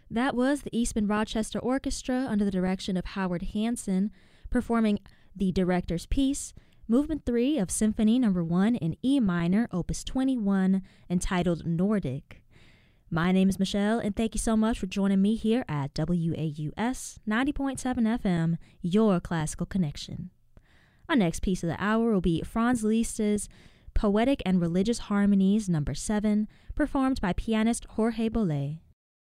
That was the Eastman Rochester Orchestra under the direction of Howard Hanson performing the director's piece, Movement 3 of Symphony No. 1 in E minor, Opus 21, entitled Nordic. My name is Michelle, and thank you so much for joining me here at WAUS 90.7 FM, your classical connection. Our next piece of the hour will be Franz Liszt's Poetic and Religious Harmonies No. 7, performed by pianist Jorge Bolet.